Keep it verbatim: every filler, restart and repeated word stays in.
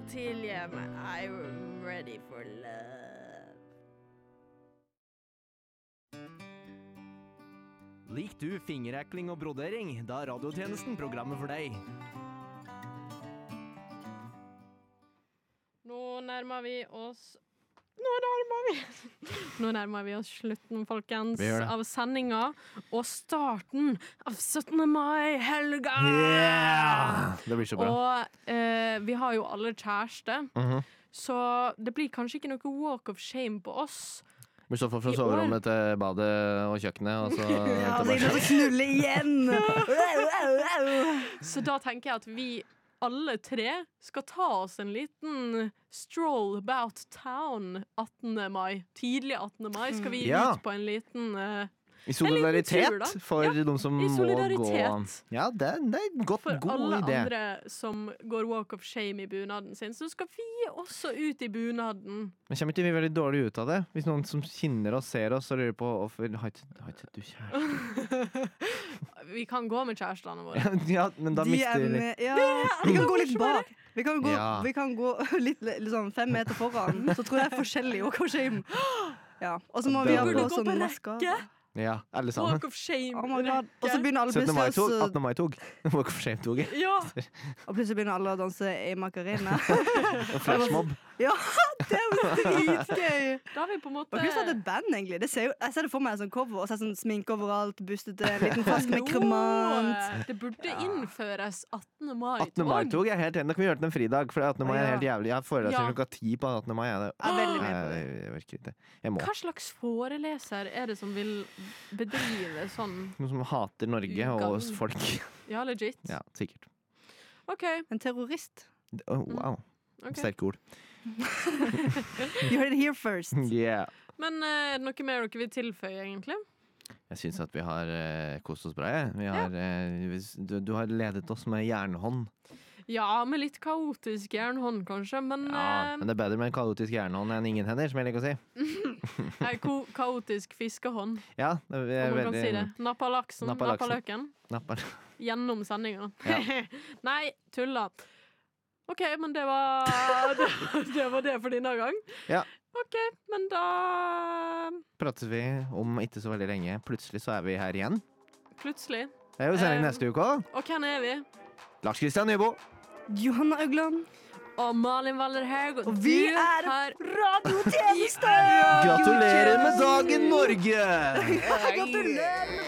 tilgi meg. I'm ready for love. Lik du fingerekling og brodering, da er radiotjenesten programmet for deg. Nå nærmer vi oss Nå nærmer vi Nå nærmer vi oss slutten, folkens, av sendinga og starten av syttende mai-helga. Yeah! Det blir så bra. Og eh, vi har jo alle kjæreste, Mhm. så det blir kanskje ikke noe walk of shame på oss. Vi står fra I soverommet til badet og kjøkkenet, og så Ja, så tilbake. jeg må knulle igjen. Så da tenker jeg at vi alle tre skal ta oss en liten stroll about town attende mai. Tidlig attende mai skal vi Ja. ut på en liten uh, I solidaritet tur, da. for Ja, de som i må gå. solidaritet. Ja, det, det er en godt, For god alle idé. andre som går walk of shame i bunaden sin, så skal vi også ut i bunaden. Men kommer ikke vi veldig dårlig ut av det? Hvis noen som kjenner oss, ser oss og lurer på hvorfor har ikke har ikke du kjæreste? Vi kan gå med kjærestene våre. Ja, men da De mister er vi litt. med, ja. Vi kan gå litt bak. Vi kan gå, Ja. vi kan gå litt, litt sånn fem meter foran, så tror jeg er forskjellig walk of shame. Ja. Og så må vi Da ha burde på gå sånn på maskara. Ja, alle sammen. Walk of shame. Oh my God. Og så begynner alle syttende mai plutselig tog, å attende mai tog. Walk of shame-toget. Ja, Og plutselig begynner alle å danse i Macarena. Og flashmob. Ja, det er jo dritgøy! da har vi på en måte Og kunne starte et band, egentlig. Det ser jo, jeg ser det for meg som cover. Og så er det sånn sminke overalt, bustete, en liten flaske med kremant. Det burde innføres attende mai. attende mai-tog, jeg er helt enig. Da kan vi gjøre det til en fridag, for attende mai er Ja. helt jævlig. Jeg foreleser Ja. klokka ti på attende mai. Jeg, det, Jeg er veldig med på det. jeg, jeg orker ikke. Jeg må. Hva slags foreleser er det som vil bedrive sånn? Noen som hater Norge og Ugang. oss folk. Ja, legit. Ja, sikkert. OK. En terrorist. Oh, wow. ok. Sterke ord. You heard it here first. Yeah. Men eh, er det noe mer dere vil tilføye, egentlig? Jeg syns at vi har eh, kost oss bra. Jeg. Vi har, eh, hvis- du, du har ledet oss med jernhånd. Ja, med litt kaotisk jernhånd, kanskje, men Ja, eh, men det er bedre med en kaotisk jernhånd enn ingen hender, som jeg liker å si. eh, ko kaotisk fiskehånd, Ja, det om er man kan veldig si det. Nappa laksen, Nappa nappa laksen. løken. Napper. Gjennom sendinga. Ja. Nei, tulla. OK, men det var det, det var det for denne gang. Ja. OK, men da Prates vi om ikke så veldig lenge. Plutselig så er vi her igjen. Plutselig. Det er jo sending Eh, neste uke òg. Og hvem er vi? Lars Kristian Nybo. Johanna Øgland. Og Malin Valderhaug. Og Og vi du er har radiotjeneste! Gratulerer med dagen, Norge! Gratulerer!